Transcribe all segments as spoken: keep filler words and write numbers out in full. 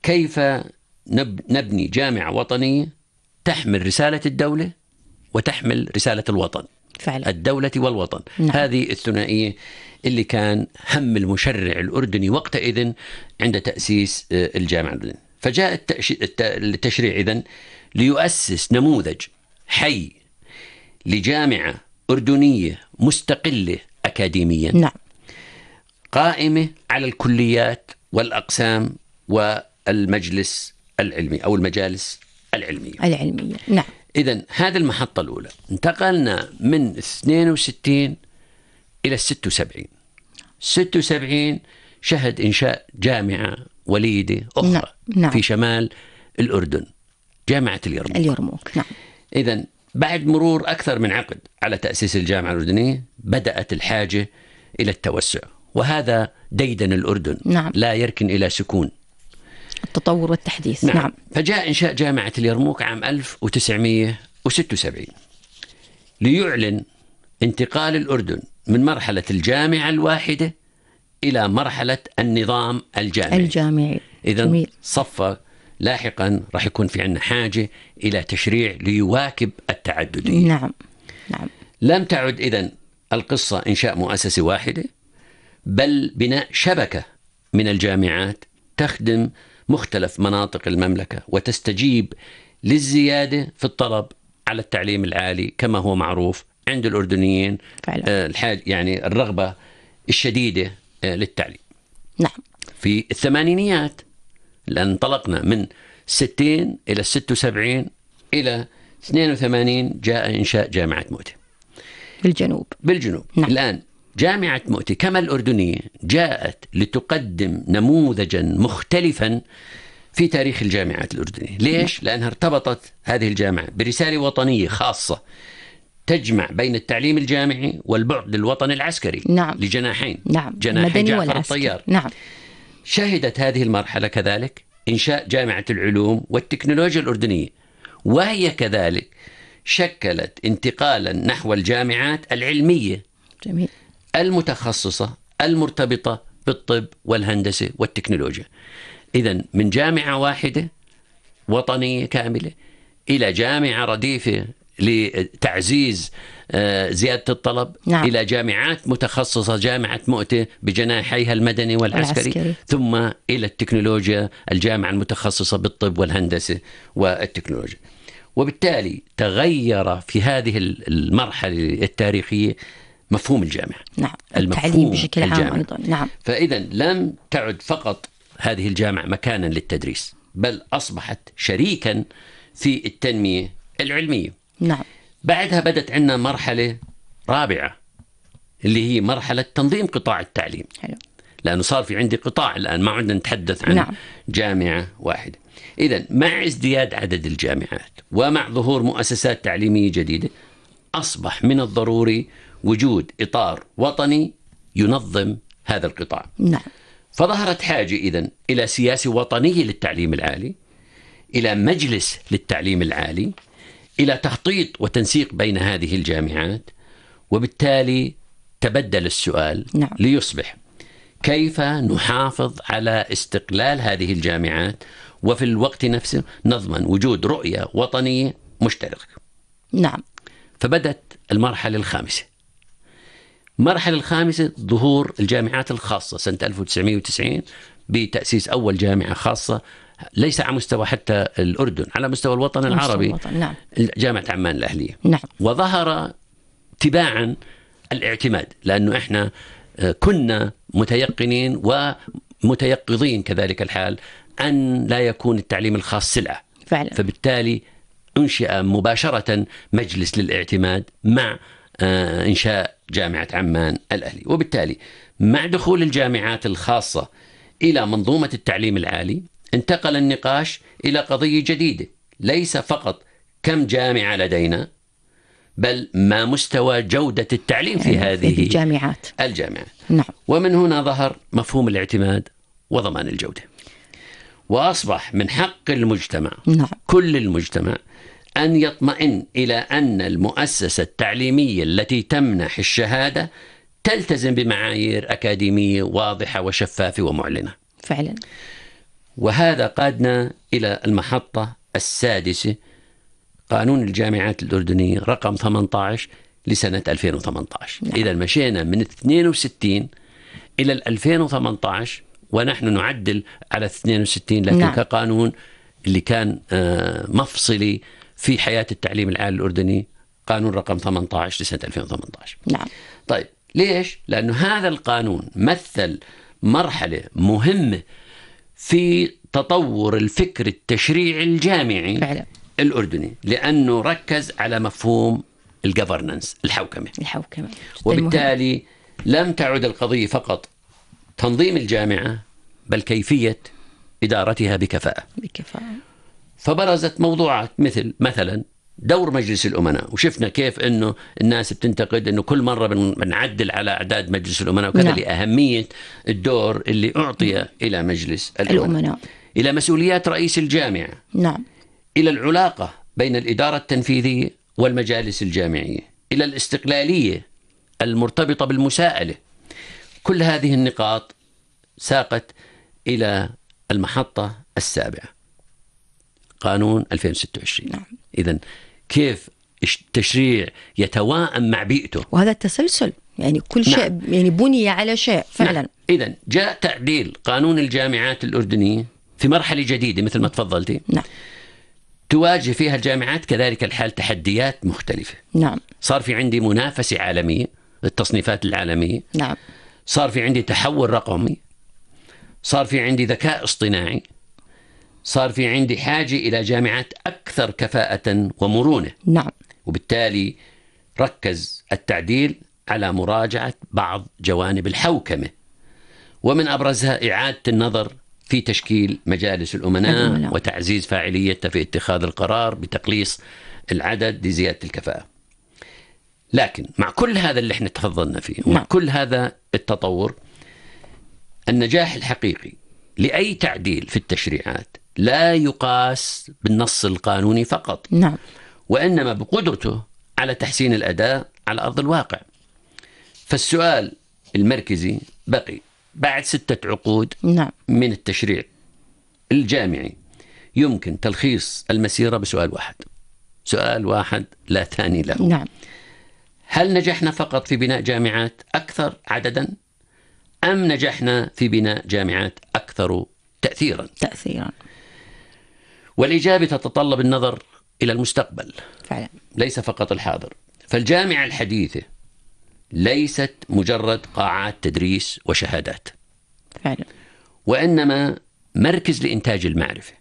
كيف نبني جامعة وطنية تحمل رسالة الدولة وتحمل رسالة الوطن فعلا. الدولة والوطن. نعم. هذه الثنائية اللي كان هم المشرع الأردني وقتئذ عند تأسيس الجامعة الأردنية. فجاء التشريع إذن ليؤسس نموذج حي لجامعة أردنية مستقلة أكاديميا. نعم. قائمة على الكليات والأقسام والمجلس العلمي أو المجالس العلمية العلمية. نعم. إذن هذه المحطة الأولى. انتقلنا من اثنين وستين إلى ستة وسبعين. ستة وسبعين شهد إنشاء جامعة وليدة أخرى. نعم. نعم. في شمال الأردن، جامعة اليرموك. اليرموك. نعم. إذن بعد مرور أكثر من عقد على تأسيس الجامعة الأردنية بدأت الحاجة إلى التوسع، وهذا ديدن الأردن. نعم. لا يركن إلى سكون، التطور والتحديث. نعم. نعم. فجاء إنشاء جامعة اليرموك عام ألف وتسعمائة وستة وسبعين ليعلن انتقال الأردن من مرحلة الجامعة الواحدة إلى مرحلة النظام الجامعي. الجامعي. إذن صفى لاحقا راح يكون في عنا حاجة إلى تشريع ليواكب التعددية. نعم. نعم. لم تعد إذن القصة إنشاء مؤسسة واحدة، بل بناء شبكة من الجامعات تخدم مختلف مناطق المملكة وتستجيب للزيادة في الطلب على التعليم العالي كما هو معروف عند الأردنيين. فعلا. الحاج يعني الرغبة الشديدة للتعليم. نعم. في الثمانينيات لأن انطلقنا من ستين إلى ستة وسبعين إلى اثنين وثمانين جاء إنشاء جامعة مؤتة بالجنوب. بالجنوب. نعم. الآن جامعة مؤتة كما الأردنية جاءت لتقدم نموذجا مختلفا في تاريخ الجامعات الأردنية. ليش؟ لأنها ارتبطت هذه الجامعة برسالة وطنية خاصة تجمع بين التعليم الجامعي والبعد الوطني العسكري. نعم. لجناحين. نعم. جناح جعفر الطيار. نعم. شهدت هذه المرحلة كذلك إنشاء جامعة العلوم والتكنولوجيا الأردنية، وهي كذلك شكلت انتقالا نحو الجامعات العلمية. جميل. المتخصصة المرتبطة بالطب والهندسة والتكنولوجيا. إذن من جامعة واحدة وطنية كاملة إلى جامعة رديفة لتعزيز زيادة الطلب. نعم. إلى جامعات متخصصة، جامعة مؤتة بجناحيها المدني والعسكري. العسكري. ثم إلى التكنولوجيا، الجامعة المتخصصة بالطب والهندسة والتكنولوجيا. وبالتالي تغير في هذه المرحلة التاريخية مفهوم الجامعة. نعم. التعليم بشكل عام أيضا. نعم. فإذا لم تعد فقط هذه الجامعة مكانا للتدريس، بل أصبحت شريكا في التنمية العلمية. نعم. بعدها بدت عندنا مرحلة رابعة اللي هي مرحلة تنظيم قطاع التعليم. حلو. لأنه صار في عندي قطاع الآن، ما عندنا نتحدث عن نعم. جامعة واحدة. إذن مع ازدياد عدد الجامعات ومع ظهور مؤسسات تعليمية جديدة أصبح من الضروري وجود إطار وطني ينظم هذا القطاع. نعم. فظهرت حاجة إذن إلى سياسة وطنية للتعليم العالي، إلى مجلس للتعليم العالي، إلى تخطيط وتنسيق بين هذه الجامعات. وبالتالي تبدل السؤال. نعم. ليصبح كيف نحافظ على استقلال هذه الجامعات وفي الوقت نفسه نضمن وجود رؤية وطنية مشتركة. نعم. فبدت المرحلة الخامسة. المرحلة الخامسة ظهور الجامعات الخاصة سنة ألف وتسعمائة وتسعين بتأسيس أول جامعة خاصة ليس على مستوى حتى الأردن، على مستوى الوطن العربي. الوطن. نعم. جامعة عمان الأهلية. نعم. وظهر تباعا الاعتماد، لأنه إحنا كنا متيقنين ومتيقظين كذلك الحال أن لا يكون التعليم الخاص سلعة. فعلا. فبالتالي أنشئ مباشرة مجلس للاعتماد مع إنشاء جامعة عمان الأهلي. وبالتالي مع دخول الجامعات الخاصة إلى منظومة التعليم العالي انتقل النقاش إلى قضية جديدة، ليس فقط كم جامعة لدينا، بل ما مستوى جودة التعليم في هذه الجامعات. الجامعات. نعم. ومن هنا ظهر مفهوم الاعتماد وضمان الجودة، وأصبح من حق المجتمع. نعم. كل المجتمع أن يطمئن إلى أن المؤسسة التعليمية التي تمنح الشهادة تلتزم بمعايير أكاديمية واضحة وشفافة ومعلنة. فعلا. وهذا قادنا إلى المحطة السادسة، قانون الجامعات الأردنية رقم ثمانية عشر لسنة ألفين وثمانية عشر. نعم. إذا مشينا من اثنين وستين إلى ألفين وثمانية عشر ونحن نعدل على اثنين وستين، لكن نعم. كقانون اللي كان مفصلي في حياة التعليم العالي الأردني قانون رقم ثمانية عشر لسنة ألفين وثمانية عشر. نعم. طيب ليش؟ لأنه هذا القانون مثل مرحلة مهمة في تطور الفكر التشريعي الجامعي فعلا. الأردني، لأنه ركز على مفهوم الجفرننس، الحوكمة الحوكمة وبالتالي لم تعد القضية فقط تنظيم الجامعة بل كيفية إدارتها بكفاءة بكفاءة فبرزت موضوعات مثل مثلا دور مجلس الأمناء، وشفنا كيف أنه الناس بتنتقد أنه كل مرة بنعدل على أعداد مجلس الأمناء، وكذا نعم. لأهمية الدور اللي أعطي نعم. إلى مجلس الأمناء. الأمناء إلى مسؤوليات رئيس الجامعة نعم. إلى العلاقة بين الإدارة التنفيذية والمجالس الجامعية، إلى الاستقلالية المرتبطة بالمساءلة. كل هذه النقاط ساقت إلى المحطة السابعة قانون ألفين وستة وعشرين. نعم. إذن كيف التشريع يتواءم مع بيئته، وهذا التسلسل يعني كل شيء نعم. يعني بني على شيء فعلا. نعم. إذن جاء تعديل قانون الجامعات الأردنية في مرحلة جديدة مثل ما تفضلتي. نعم. تواجه فيها الجامعات كذلك الحال تحديات مختلفة. نعم. صار في عندي منافسة عالمية، التصنيفات العالمية. نعم. صار في عندي تحول رقمي، صار في عندي ذكاء اصطناعي، صار في عندي حاجة إلى جامعات أكثر كفاءة ومرونة. نعم. وبالتالي ركز التعديل على مراجعة بعض جوانب الحوكمة، ومن أبرزها إعادة النظر في تشكيل مجالس الأمناء الأمناء. وتعزيز فاعليتها في اتخاذ القرار بتقليص العدد لزيادة الكفاءة. لكن مع كل هذا اللي احنا تفضلنا فيه ومع نعم. كل هذا التطور، النجاح الحقيقي لأي تعديل في التشريعات لا يقاس بالنص القانوني فقط. نعم. وإنما بقدرته على تحسين الأداء على أرض الواقع. فالسؤال المركزي بقي بعد ستة عقود نعم. من التشريع الجامعي يمكن تلخيص المسيرة بسؤال واحد، سؤال واحد لا ثاني له. نعم. هل نجحنا فقط في بناء جامعات أكثر عددا، أم نجحنا في بناء جامعات أكثر تأثيرا؟ تأثيرا. والإجابة تتطلب النظر إلى المستقبل فعلا. ليس فقط الحاضر. فالجامعة الحديثة ليست مجرد قاعات تدريس وشهادات فعلا، وإنما مركز لإنتاج المعرفة،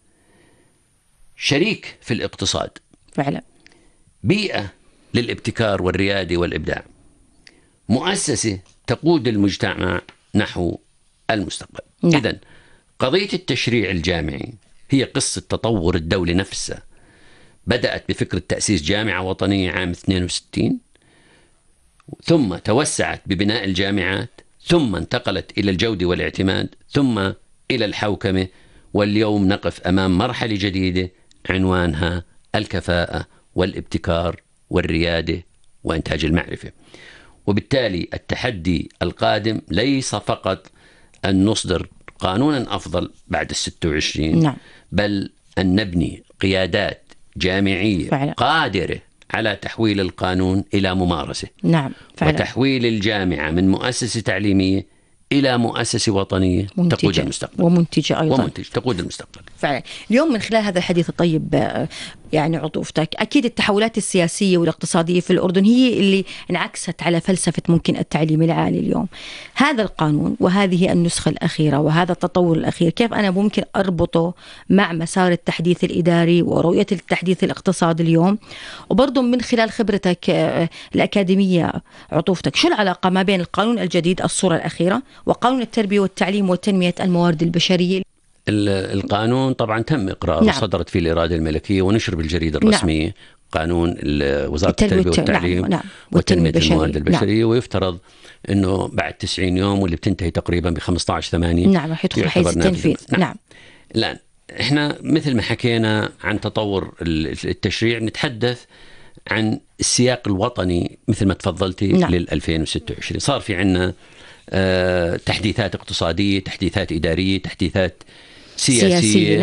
شريك في الاقتصاد فعلا، بيئة للابتكار والريادة والإبداع، مؤسسة تقود المجتمع نحو المستقبل. نعم. إذن قضية التشريع الجامعي هي قصة تطور الدولة نفسها، بدأت بفكرة تأسيس جامعة وطنية عام اثنين وستين، ثم توسعت ببناء الجامعات، ثم انتقلت إلى الجودة والاعتماد، ثم إلى الحوكمة، واليوم نقف أمام مرحلة جديدة عنوانها الكفاءة والابتكار والريادة وإنتاج المعرفة. وبالتالي التحدي القادم ليس فقط أن نصدر قانونا أفضل بعد الستة وعشرين، نعم. بل أن نبني قيادات جامعية فعلا. قادرة على تحويل القانون إلى ممارسة، نعم. فعلا. وتحويل الجامعة من مؤسسة تعليمية إلى مؤسسة وطنية منتجة. تقود المستقبل، ومنتجة أيضا، ومنتج تقود المستقبل فعلا. اليوم من خلال هذا الحديث الطيب يعني عطوفتك، أكيد التحولات السياسية والاقتصادية في الأردن هي اللي انعكست على فلسفة ممكن التعليم العالي اليوم. هذا القانون وهذه النسخة الأخيرة وهذا التطور الأخير، كيف أنا ممكن أربطه مع مسار التحديث الإداري ورؤية التحديث الاقتصادي اليوم؟ وبرضو من خلال خبرتك الأكاديمية عطوفتك، شو العلاقة ما بين القانون الجديد الصورة الأخيرة وقانون التربية والتعليم وتنمية الموارد البشرية؟ القانون طبعا تم إقراره، نعم. صدرت فيه الإرادة الملكية ونشر بالجريدة الرسمية، نعم. قانون وزارة التربية والتعليم، نعم. نعم. وتنمية الموارد البشرية، نعم. ويفترض أنه بعد تسعين يوم واللي بتنتهي تقريبا ب خمسة عشر ثمانية نعم راح يدخل حيز التنفيذ. نعم. نعم. الآن إحنا مثل ما حكينا عن تطور التشريع، نتحدث عن السياق الوطني مثل ما تفضلتي، نعم. لل ألفين وستة وعشرين صار في عنا آه تحديثات اقتصادية، تحديثات إدارية، تحديثات سياسية, سياسية